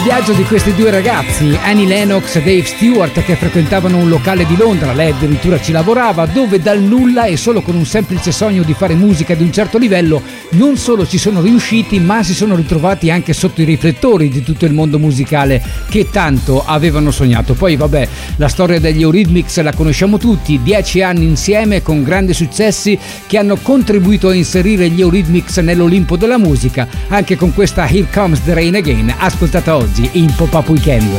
viaggio di questi due ragazzi, Annie Lennox e Dave Stewart, che frequentavano un locale di Londra, lei addirittura ci lavorava, dove dal nulla e solo con un semplice sogno di fare musica di un certo livello non solo ci sono riusciti, ma si sono ritrovati anche sotto i riflettori di tutto il mondo musicale che tanto avevano sognato. Poi vabbè, la storia degli Eurythmics la conosciamo tutti, 10 anni insieme con grandi successi che hanno contribuito a inserire gli Eurythmics nell'Olimpo della musica, anche con questa Here Comes the Rain Again, ascoltata oggi in Pop-Up Weekend.